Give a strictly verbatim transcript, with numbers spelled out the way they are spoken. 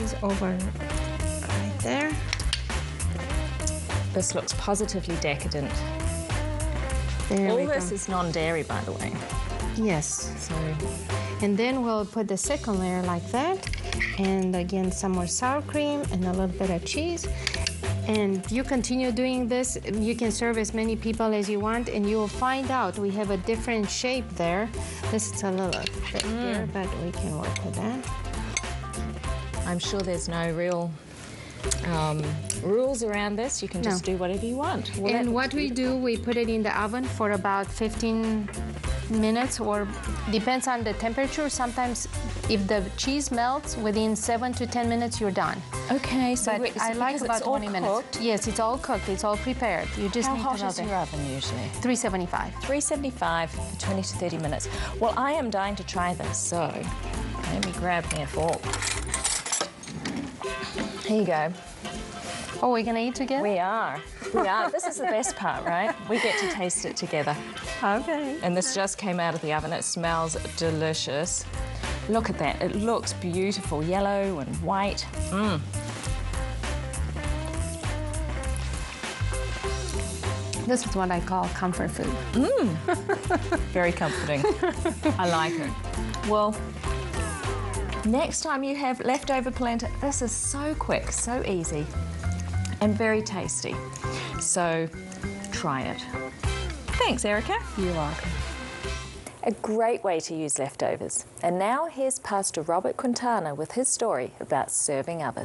cheese over right there. This looks positively decadent. There All we this go. is non-dairy, by the way. Yes. So, And then we'll put the second layer like that. And again, some more sour cream and a little bit of cheese. And you continue doing this, you can serve as many people as you want, and you will find out we have a different shape there. This is a little bit Mm. here, but we can work with that. I'm sure there's no real um, rules around this. You can just No. do whatever you want. Well, that And looks what we beautiful. do, we put it in the oven for about fifteen minutes, or depends on the temperature. Sometimes if the cheese melts, within seven to ten minutes, you're done. Okay, so But wait, I so like because about it's all twenty minutes. cooked, Yes, it's all cooked. It's all prepared. You just how need hot to melt is it. your oven usually? three seventy-five. three seventy-five for twenty to thirty minutes. Well, I am dying to try this, so let me grab me a fork. Here you go. Oh, we're gonna eat together? We are. We are. This is the best part, right? We get to taste it together. Okay. And this just came out of the oven. It smells delicious. Look at that. It looks beautiful. Yellow and white. Mmm. This is what I call comfort food. Very comforting. I like it. Well, next time you have leftover polenta, this is so quick, so easy, and very tasty. So try it. Thanks, Erica. You're welcome. A great way to use leftovers. And now here's Pastor Robert Quintana with his story about serving others.